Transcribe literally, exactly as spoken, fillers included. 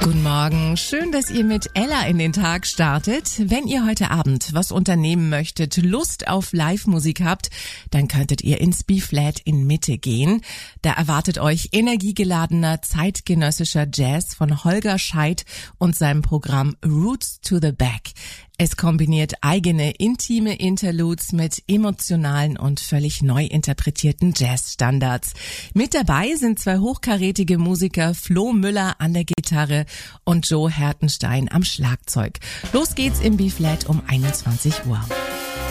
Guten Morgen, schön, dass ihr mit Ella in den Tag startet. Wenn ihr heute Abend was unternehmen möchtet, Lust auf Live-Musik habt, dann könntet ihr ins B-Flat in Mitte gehen. Da erwartet euch energiegeladener zeitgenössischer Jazz von Holger Scheidt und seinem Programm Roots to the Back. Es kombiniert eigene intime Interludes mit emotionalen und völlig neu interpretierten Jazzstandards. Mit dabei sind zwei hochkarätige Musiker, Flo Müller an der Gitarre und Joe Hertenstein am Schlagzeug. Los geht's im B-Flat um einundzwanzig Uhr.